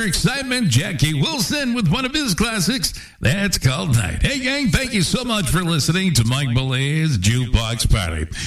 Dr. Excitement, Jackie Wilson, with one of his classics. That's called Night. Hey, gang, thank you so much for listening to Mike Belay's Jukebox Party.